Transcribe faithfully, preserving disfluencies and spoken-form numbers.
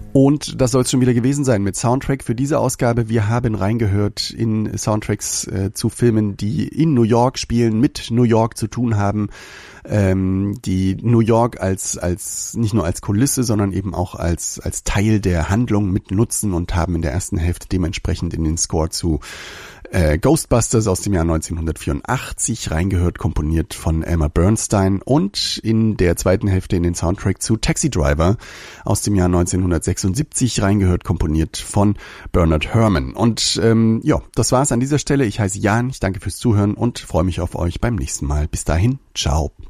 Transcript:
Und das soll es schon wieder gewesen sein mit Soundtrack für diese Ausgabe. Wir haben reingehört in Soundtracks äh, zu Filmen, die in New York spielen, mit New York zu tun haben, ähm, die New York als als nicht nur als Kulisse, sondern eben auch als als Teil der Handlung mit nutzen und haben in der ersten Hälfte dementsprechend in den Score zu Äh, Ghostbusters aus dem Jahr neunzehnhundertvierundachtzig reingehört, komponiert von Elmer Bernstein, und in der zweiten Hälfte in den Soundtrack zu Taxi Driver aus dem Jahr neunzehnhundertsechsundsiebzig reingehört, komponiert von Bernard Herrmann. Und ähm, ja, das war's an dieser Stelle. Ich heiße Jan, ich danke fürs Zuhören und freue mich auf euch beim nächsten Mal. Bis dahin, ciao.